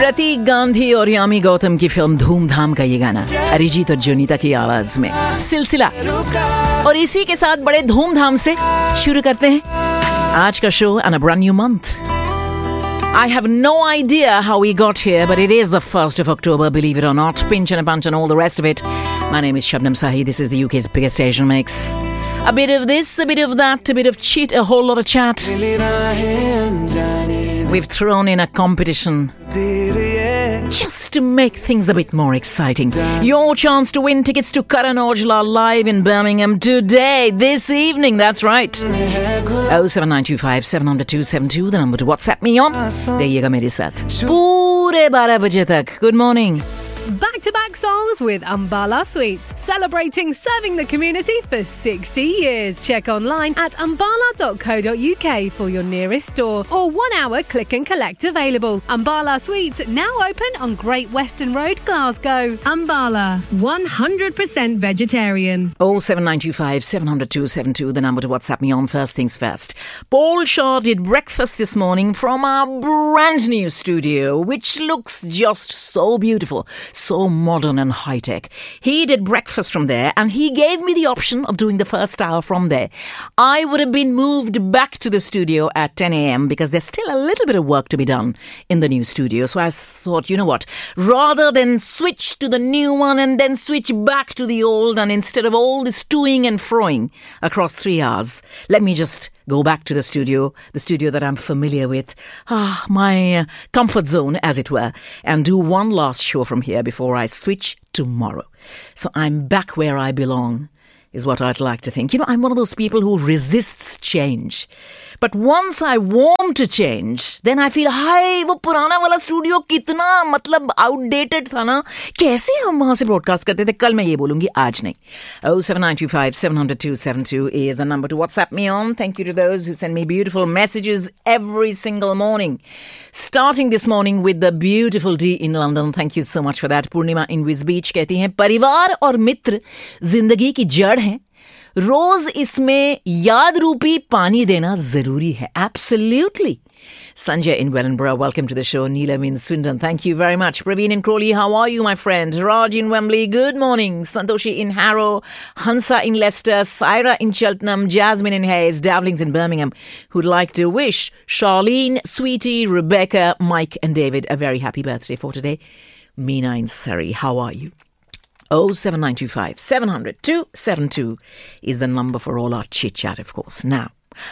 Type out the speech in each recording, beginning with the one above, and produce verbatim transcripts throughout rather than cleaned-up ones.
प्रतीक गांधी और यामी गौतम की फिल्म धूमधाम का ये गाना अरिजीत और जोनीता की आवाज में सिलसिला, और इसी के साथ बड़े धूमधाम से शुरू करते हैं आज का show on a brand new month. I have no idea how we got here, but it is the first of October, believe it or not. Pinch and a punch and all the rest of it. My name is Shabnam Sahi. This is the U K's biggest Asian mix. A bit of this, a bit of that, a bit of chit, a whole lot of chat. We've thrown in a competition just to make things a bit more exciting. Your chance to win tickets to Karan Aujla live in Birmingham today, this evening, that's right. oh seven nine two five seven zero two seven two, the number to WhatsApp me on. रहिएगा मेरे साथ पूरे बारह बजे तक. Good morning. Back-to-back songs with Ambala Sweets, celebrating serving the community for sixty years. Check online at ambala dot co dot uk for your nearest store, or one-hour click and collect available. Ambala Sweets now open on Great Western Road, Glasgow. Ambala, one hundred percent vegetarian. oh seven nine two five seven zero two seven two, the number to WhatsApp me on. First things first. Paul Shaw did breakfast this morning from our brand new studio, which looks just so beautiful. So modern and high-tech. He did breakfast from there, and he gave me the option of doing the first hour from there. I would have been moved back to the studio at ten a.m. because there's still a little bit of work to be done in the new studio. So I thought, you know what, rather than switch to the new one and then switch back to the old, and instead of all this toing and froing across three hours, let me just go back to the studio, the studio that I'm familiar with, ah, my uh, comfort zone, as it were, and do one last show from here before I switch tomorrow. So I'm back where I belong, is what I'd like to think. You know, I'm one of those people who resists change. But once I want to change, then I feel, hi, वो पुराना वाला studio कितना मतलब outdated था ना, कैसे हम वहाँ से broadcast करते थे. कल मैं ये बोलूँगी, आज नहीं. oh seven nine two five seven zero two seven two is the number to WhatsApp me on. Thank you to those who send me beautiful messages every single morning. Starting this morning with the beautiful D in London. Thank you so much for that. Purnima in Wisbech कहती हैं, परिवार और मित्र जिंदगी की जड़ हैं. रोज इसमें याद रूपी पानी देना जरूरी है. Absolutely. Sanjay in Wellingborough, welcome to the show. Neelam in Swindon, thank you very much. Praveen in Crawley, how are you, my friend? Raj in Wembley, good morning. Santoshi in Harrow, Hansa in Leicester, Syra in Cheltenham, Jasmine in Hayes, Davlings in Birmingham, who'd like to wish Charlene, Sweetie, Rebecca, Mike and David a very happy birthday for today. Meena in Surrey, how are you? oh seven nine two five seven zero zero two seven two is the number for all our chit-chat, of course. Now,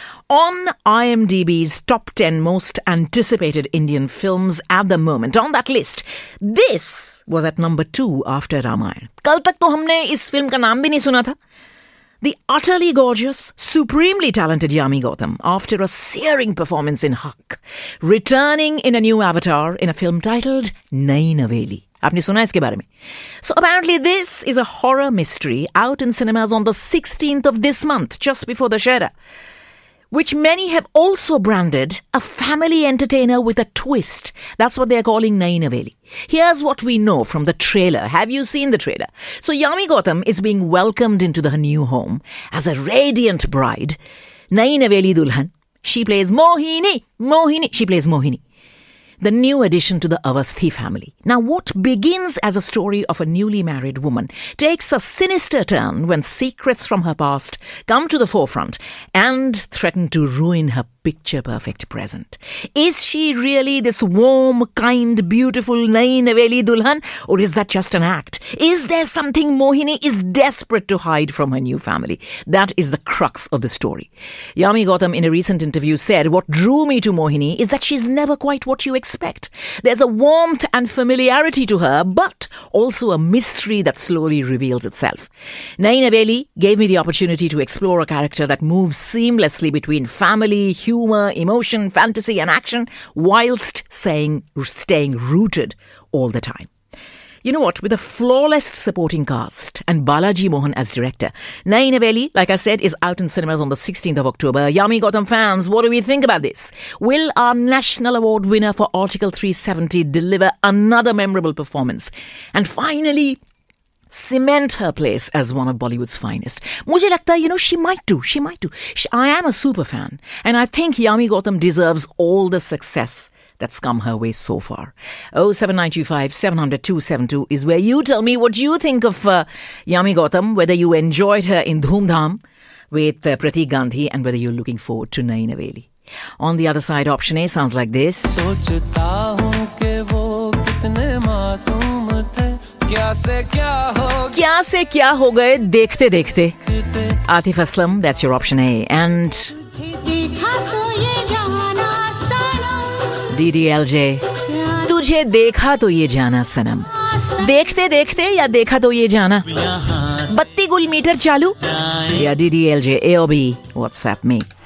on IMDb's top ten most anticipated Indian films at the moment, on that list, this was at number two after Ramayana. कल तक तो हमने इस film का नाम भी नहीं सुना था. The utterly gorgeous, supremely talented Yami Gautam, after a searing performance in Haq, returning in a new avatar in a film titled Nayi Naveli. आपने सुना इसके बारे में? So apparently this is a horror mystery out in cinemas on the sixteenth of this month, just before the Shera, which many have also branded a family entertainer with a twist. That's what they're calling Nayi Naveli. Here's what we know from the trailer. Have you seen the trailer? So Yami Gautam is being welcomed into the new home as a radiant bride. Nayi Naveli Dulhan. She plays Mohini. Mohini. She plays Mohini, the new addition to the Avasthi family. Now, what begins as a story of a newly married woman takes a sinister turn when secrets from her past come to the forefront and threaten to ruin her picture-perfect present. Is she really this warm, kind, beautiful Nayi Naveli Dulhan, or is that just an act? Is there something Mohini is desperate to hide from her new family? That is the crux of the story. Yami Gautam, in a recent interview, said, what drew me to Mohini is that she's never quite what you expect. There's a warmth and familiarity to her, but also a mystery that slowly reveals itself. Nayi Naveli gave me the opportunity to explore a character that moves seamlessly between family, humor, emotion, fantasy and action, whilst saying, staying rooted all the time. You know what? With a flawless supporting cast and Balaji Mohan as director, Nayi Naveli, like I said, is out in cinemas on the sixteenth of October. Yami Gautam fans, what do we think about this? Will our National Award winner for Article three seventy deliver another memorable performance and finally cement her place as one of Bollywood's finest? Mujhe lagta hai, you know, she might do. She might do. She, I am a super fan, and I think Yami Gautam deserves all the success that's come her way so far. oh seven nine two five seven zero zero two seven two is where you tell me what you think of uh, Yami Gautam, whether you enjoyed her in Dhoom Dham with uh, Pratik Gandhi, and whether you're looking forward to Nayi Naveli. On the other side, option A sounds like this. Kya se kya ho gaye dekhte dekhte. Atif Aslam, that's your option A. And D D L J, तुझे देखा तो ये जाना सनम. देखते देखते या देखा तो ये जाना. बत्ती गुल मीटर चालू या D D L J, A or B, WhatsApp me.